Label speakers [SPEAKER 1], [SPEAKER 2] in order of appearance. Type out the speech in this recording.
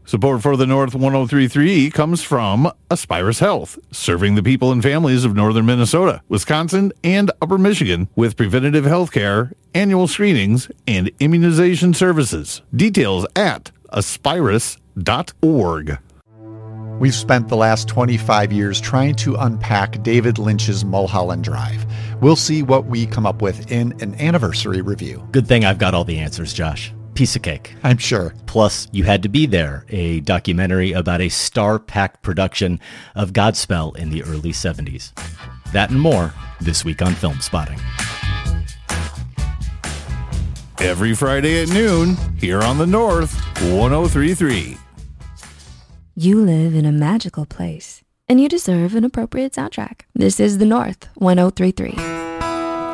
[SPEAKER 1] Support for the North 103.3 comes from Aspirus Health, serving the people and families of northern Minnesota, Wisconsin, and upper Michigan with preventative health care, annual screenings, and immunization services. Details at aspirus.org.
[SPEAKER 2] We've spent the last 25 years trying to unpack David Lynch's Mulholland Drive. We'll see what we come up with in an anniversary review.
[SPEAKER 3] Good thing I've got all the answers, Josh. Piece of cake.
[SPEAKER 2] I'm sure.
[SPEAKER 3] Plus, You Had to Be There, a documentary about a star-packed production of Godspell in the early 70s. That and more this week on Film Spotting.
[SPEAKER 1] Every Friday at noon, here on the North 103.3.
[SPEAKER 4] You live in a magical place, and you deserve an appropriate soundtrack. This is the North 103.3.